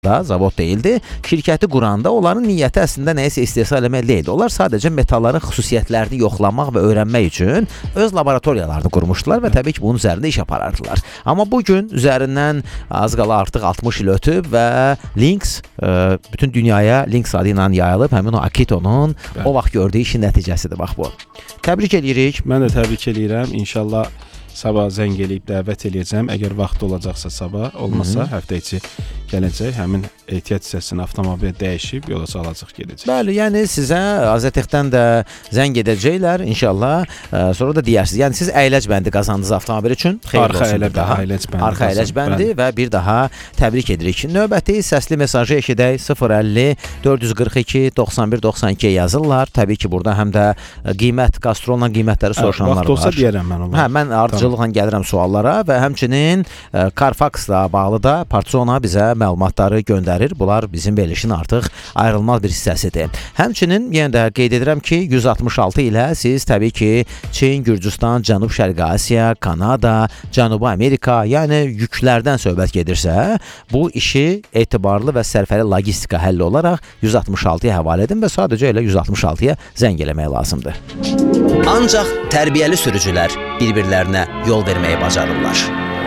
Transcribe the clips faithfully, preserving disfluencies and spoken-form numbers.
da zavod deyildi. Şirkəti quranda onların niyyəti əslində nəyisə istehsal etmək deyildi. Onlar sadəcə metalların xüsusiyyətlərini yoxlamaq və öyrənmək üçün öz laboratoriyalarını qurmuşdular və təbii ki, bunun üzərində iş aparardılar. Amma bugün üzərindən az qala artıq altmış il ötüb və Lynx ə, bütün dünyaya Lynx adı ilə yayılıb. Həmin o Akitonun Bəli. o vaxt gördüyü işin nəticəsidir bax bu. Təbrik edirik. Mən də təbrik edirəm. İnşallah sabah zəng eləyib dəvət eləyəcəm. Əgər vaxt olacaqsa sabah, olmasa həftə içi gələcək. Həmin ehtiyat hissəsini avtomobil dəyişib yola salacaq gedəcək. Bəli, yəni sizə Azətexdən də zəng edəcəklər inşallah. Ə, sonra da deyərsiniz. Yəni siz əyləc bəndi qazandınız avtomobil üçün. Xeyirli Arxa olsun bir daha. Əyləc bəndi. Arxa əyləc bəndi və bir daha təbrik edirik. Növbəti səsli mesajı eşidək. sıfır əlli dörd yüz qırx iki doxsan bir doxsan iki yazırlar. Təbii ki, burada həm də qiymət, Qastrolla qiymətləri soruşanlar var. Vaxt olsa deyərəm mən onlara. Hə, mən ardıcılıqla gəlirəm suallara və həmçinin ə, Carfax-la bağlı da Partsona bizə məlumatları göndərir. Bunlar bizim verilişin artıq ayrılmaz bir hissəsidir. Həmçinin yenə də qeyd edirəm ki, yüz altmış altı ilə siz təbii ki, Çin, Gürcüstan, Cənub-Şərqi Asiya, Kanada, Cənubi Amerika, yəni yüklərdən söhbət gedirsə, bu işi etibarlı və sərfəli logistika həlli olaraq yüz altmış altıya həvalə edin və sadəcə elə yüz altmış altıya zəng eləmək lazımdır. Ancaq tərbiyəli sürücülər bir-birlərinə yol verməyi bacarırlar.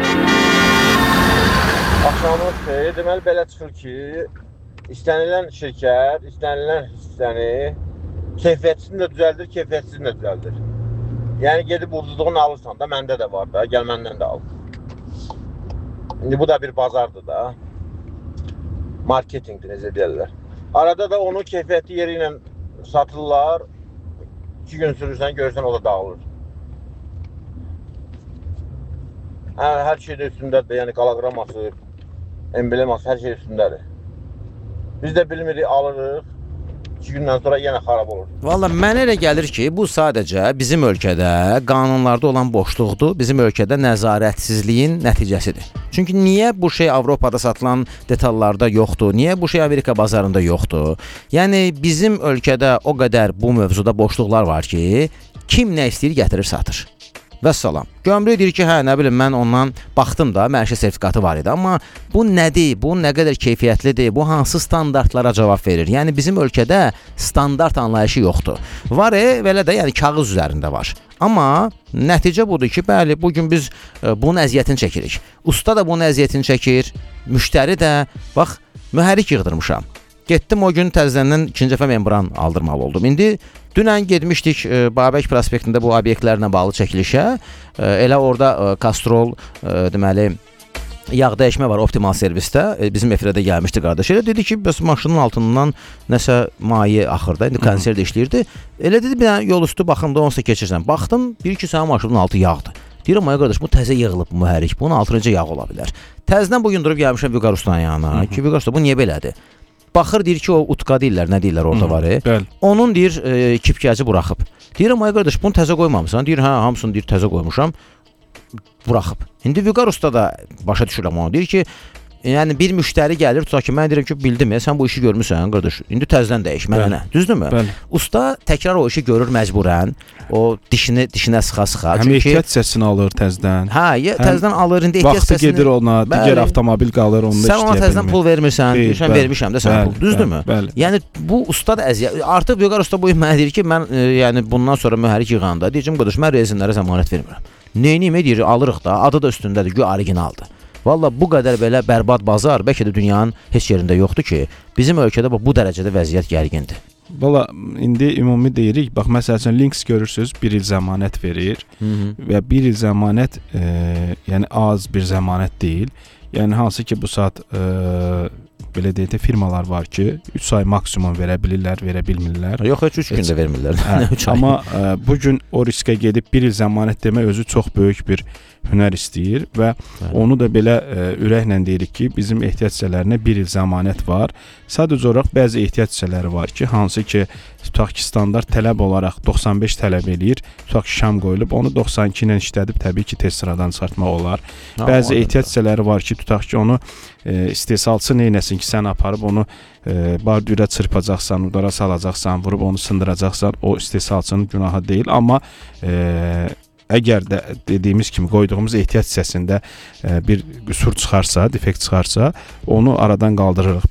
Axşamınız xeyir. Deməli belə çıxır ki, istənilən şirkət, istənilən hissəni keyfiyyətsizini də düzəldir, keyfiyyətsizini də düzəldir. Yəni gedib ucuzluğunu alırsan da, məndə də var da, gəl məndən də al. İndi bu da bir bazardır da. Marketingdir, necə deyirlər. Arada da onun keyfiyyətli yeri ilə satırlar. İki gün sürürsən, görürsən o da dağılır. Hə, hər şey də üstündədir, yəni qalagraması, embleması, hər şey üstündədir. Biz də bilmirik, alırıq, iki gündən sonra yenə xarab olur. Valla mənə elə gəlir ki, bu sadəcə bizim ölkədə qanunlarda olan boşluqdur, bizim ölkədə nəzarətsizliyin nəticəsidir. Çünki niyə bu şey Avropada satılan detallarda yoxdur, niyə bu şey Amerika bazarında yoxdur? Yəni bizim ölkədə o qədər bu mövzuda boşluqlar var ki, kim nə istəyir gətirir satır. Vəssalam. Gömrük deyir ki, hə, nə bilim, mən ondan baxdım da, məişə sertifikatı var idi. Amma bu nədir, bu nə qədər keyfiyyətlidir, bu hansı standartlara cavab verir? Yəni, bizim ölkədə standart anlayışı yoxdur. Var, e, belə də, yəni, kağız üzərində var. Amma nəticə budur ki, bəli, bugün biz e, bunun əziyyətini çəkirik. Usta da bunun əziyyətini çəkir, müştəri də, bax, mühərrik yığdırmışam. Getdim o gün təzədən ikinci dəfə membran aldırmalı oldum. İndi dünən getmişdik e, Babək prospektində bu obyektlərlə bağlı çəkilişə. E, elə orada e, Castrol, e, deməli, yağ dəyişmə var Optimal servisdə. E, bizim efirədə gəlmişdi qardaş. Elə dedi ki, bəs maşının altından nəsə maye axırda. İndi konser də işləyirdi. Elə dedi, bir dənə yol üstü baxımda onsuz da keçirsən. Baxdım, bir iki sənin maşının altı yağdı. Deyirəm, ay qardaş, bu təzə yığılıb bu mühərrik. Bunun altı necə yağ ola bilər? Təzədən bugün durub gəlmişəm Vüqar Ustanın yanına. Ki, Vüqar Usta, bu niyə belədir? Baxır, deyir ki, o utka deyirlər, nə deyirlər orada var. E? Onun, deyir, e, kipkəcı buraxıb. Deyirəm, ay qardaş, bunu təzə qoymamısan. Deyir, hə, hamısını deyir, təzə qoymuşam. Buraxıb. İndi Vüqar Usta da başa düşürəm onu. Deyir ki, yəni bir müştəri gəlir, tutaq ki, mən deyirəm ki, bildim ya, sən bu işi görmüsən, qardaş. İndi təzədən dəyiş, mənə nə? Düzdürmü? Bəli. Usta təkrar o işi görür məcburən. O dişini dişinə sıxa-sıxa. Həm ehtiyat hissəsini alır təzədən. Hə, təzədən alır, indi ehtiyat hissəsini. Vaxtı gedir ona, digər avtomobil qalır, onda sən ona təzədən pul vermirsən, deyirsən, vermişəm də sən pul. Düzdürmü? Bəli. Yəni bu usta da əziyyət. Artıq Vüqar Usta bu mənə deyir ki, mən e, yəni bundan sonra mühərrik yığanda deyəcəm, qardaş, mən rezinlərə zəmanət vermirəm. Neyniyim, deyir, alırıq da, adı da üstündədir, güya originaldır. Valla bu qədər belə bərbad bazar bəlkə də dünyanın heç yerində yoxdur ki, bizim ölkədə bu dərəcədə vəziyyət gərgindir. Valla indi ümumi deyirik, bax məsəl üçün Lynx görürsüz, bir il zəmanət verir. Hı -hı. Və bir il zəmanət e, yəni az bir zəmanət deyil. Yəni hansı ki bu saat e, belə deyək də firmalar var ki, üç ay maksimum verə bilirlər, verə bilmirlər. Yox, heç üç gündə vermirlər. Hə, amma e, bugün o riskə gedib bir il zəmanət demək özü çox böyük bir hünər istəyir və hə. Onu da belə e, ürəklə deyirik ki, bizim ehtiyat hissələrinə bir il zəmanət var. Sadəcə olaraq bəzi ehtiyat hissələri var ki, hansı ki tutaq ki standart tələb olaraq doxsan beş tələb eləyir, tutaq ki şam qoyulub, onu doxsan iki ilə işlədib təbii ki tez sıradan çıxartmaq olar. Ha, bəzi ehtiyat hissələri var ki, tutaq ki onu e, istehsalçı neynəsin ki, sən aparıb onu e, bardürə çırpacaqsan, udara salacaqsan, vurub onu sındıracaqsan, o istehsalçının günahı deyil, amma e, əgər də dediyimiz kimi qoyduğumuz ehtiyat hissəsində e, bir qüsur çıxarsa, defekt çıxarsa, onu aradan qaldırırıq.